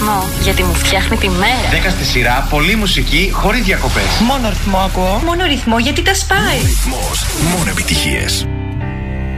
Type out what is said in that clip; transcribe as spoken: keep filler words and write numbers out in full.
ρυθμό, γιατί μου φτιάχνει τη μέρα. δέκα στη σειρά, πολλή μουσική, χωρίς διακοπές. Μόνο ρυθμό ακούω. Μόνο ρυθμό, γιατί τα σπάει. Ρυθμός, μόνο επιτυχίες.